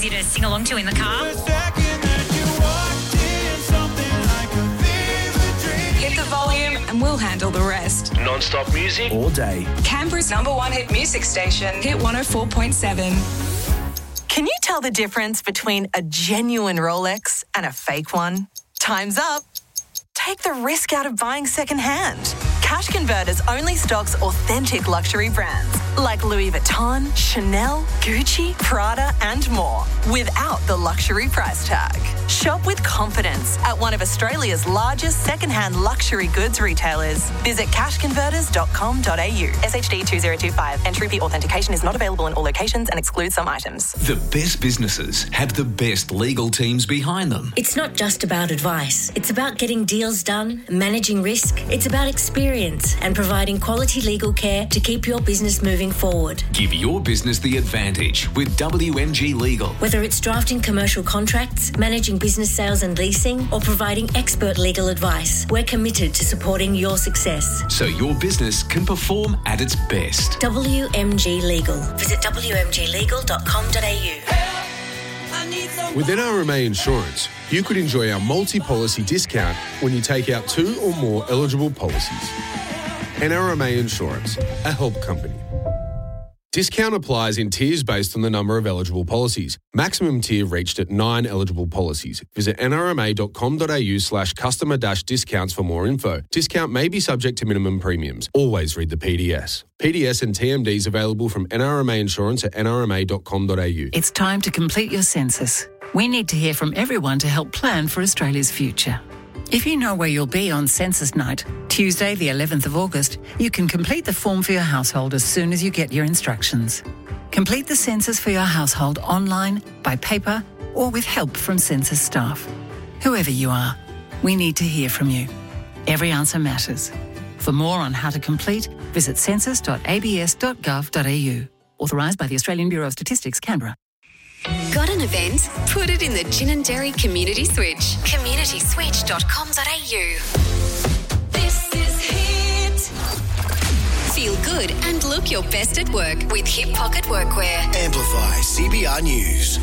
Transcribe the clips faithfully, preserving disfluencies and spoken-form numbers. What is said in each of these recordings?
easy to sing along to in the car. Hit the volume and we'll handle the rest. Non-stop music all day. Canberra's number one hit music station, Hit one oh four point seven. Can you tell the difference between a genuine Rolex and a fake one? Time's up. Take the risk out of buying secondhand. Cash Converters only stocks authentic luxury brands like Louis Vuitton, Chanel, Gucci, Prada and more without the luxury price tag. Shop with confidence at one of Australia's largest secondhand luxury goods retailers. Visit cash converters dot com dot a u. S H D two zero two five. Entry fee authentication is not available in all locations and excludes some items. The best businesses have the best legal teams behind them. It's not just about advice. It's about getting deals done, managing risk. It's about experience and providing quality legal care to keep your business moving forward. Give your business the advantage with W M G Legal. Whether it's drafting commercial contracts, managing business sales and leasing, or providing expert legal advice, we're committed to supporting your success. So your business can perform at its best. W M G Legal. Visit w m g legal dot com dot a u. With N R M A Insurance, you could enjoy our multi-policy discount when you take out two or more eligible policies. N R M A Insurance, a help company. Discount applies in tiers based on the number of eligible policies. Maximum tier reached at nine eligible policies. Visit n r m a dot com dot a u slash customer dash discounts for more info. Discount may be subject to minimum premiums. Always read the P D S. P D S and T M Ds available from N R M A Insurance at n r m a dot com dot a u. It's time to complete your census. We need to hear from everyone to help plan for Australia's future. If you know where you'll be on census night, Tuesday the eleventh of August, you can complete the form for your household as soon as you get your instructions. Complete the census for your household online, by paper, or with help from census staff. Whoever you are, we need to hear from you. Every answer matters. For more on how to complete, visit census dot a b s dot gov dot a u. Authorised by the Australian Bureau of Statistics, Canberra. Got an event? Put it in the Ginninderry Community Switch. community switch dot com dot a u. This is Hit. Feel good and look your best at work with Hip Pocket Workwear. Amplify C B R News.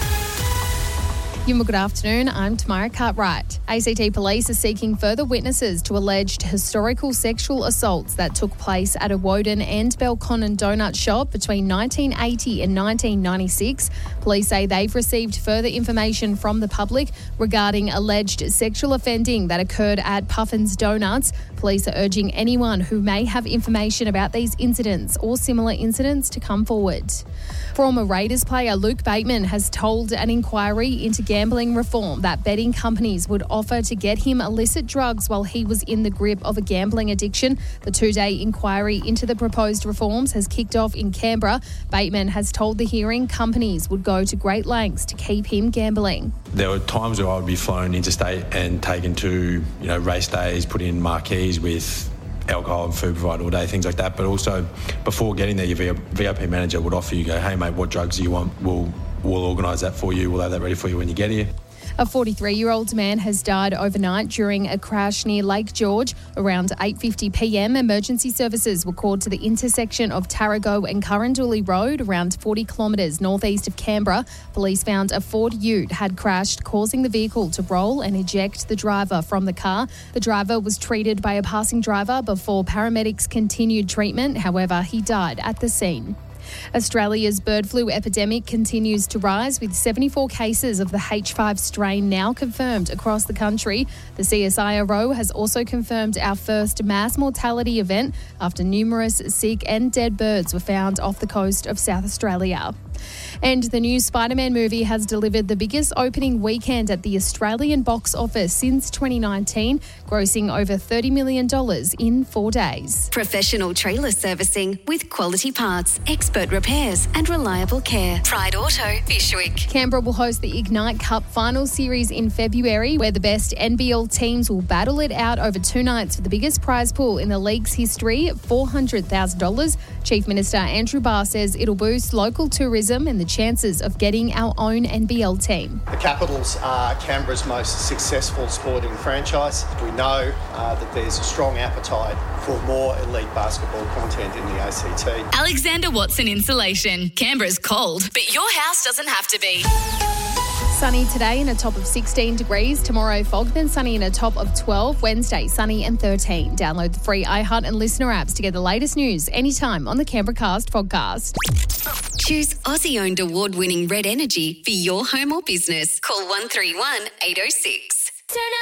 Good afternoon, I'm Tamara Cartwright. A C T Police are seeking further witnesses to alleged historical sexual assaults that took place at a Woden and Belconnen donut shop between nineteen eighty and nineteen ninety-six. Police say they've received further information from the public regarding alleged sexual offending that occurred at Puffin's Donuts. Police are urging anyone who may have information about these incidents or similar incidents to come forward. Former Raiders player Luke Bateman has told an inquiry into gambling reform that betting companies would offer to get him illicit drugs while he was in the grip of a gambling addiction. The two-day inquiry into the proposed reforms has kicked off in Canberra. Bateman has told the hearing companies would go to great lengths to keep him gambling. There were times where I would be flown interstate and taken to, you know, race days, put in marquees with alcohol and food provided all day, things like that. But also, before getting there, your V I P manager would offer you, go, hey, mate, what drugs do you want? We'll, we'll organise that for you. We'll have that ready for you when you get here. A forty-three-year-old man has died overnight during a crash near Lake George. Around eight fifty p m, emergency services were called to the intersection of Tarago and Currandooly Road, around forty kilometres northeast of Canberra. Police found a Ford Ute had crashed, causing the vehicle to roll and eject the driver from the car. The driver was treated by a passing driver before paramedics continued treatment. However, he died at the scene. Australia's bird flu epidemic continues to rise, with seventy-four cases of the H five strain now confirmed across the country. The C S I R O has also confirmed our first mass mortality event after numerous sick and dead birds were found off the coast of South Australia. And the new Spider-Man movie has delivered the biggest opening weekend at the Australian box office since twenty nineteen, grossing over thirty million dollars in four days. Professional trailer servicing with quality parts, expert repairs and reliable care. Pride Auto, Bishwick. Canberra will host the Ignite Cup final series in February, where the best N B L teams will battle it out over two nights for the biggest prize pool in the league's history, four hundred thousand dollars. Chief Minister Andrew Barr says it'll boost local tourism optimism in the chances of getting our own N B L team. The Capitals are Canberra's most successful sporting franchise. We know uh, that there's a strong appetite for more elite basketball content in the A C T. Alexander Watson Insulation. Canberra's cold, but your house doesn't have to be. Sunny today and a top of sixteen degrees. Tomorrow, fog, then sunny and a top of twelve. Wednesday, sunny and thirteen. Download the free iHeart and Listener apps to get the latest news anytime on the Canberra Cast podcast. Choose Aussie-owned award-winning Red Energy for your home or business. Call one three one, eight oh six.